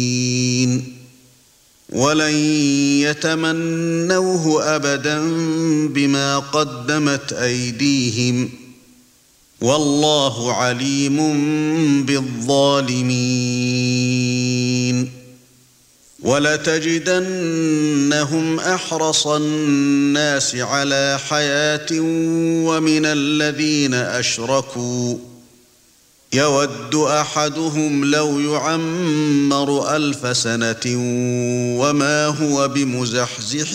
ولن يتمنوه أبدا بما قدمت أيديهم والله عليم بالظالمين ولتجدنهم أحرص الناس على حياة ومن الذين أشركوا يود أحدهم لو يعمر 1000 سنة وما هو بمزحزح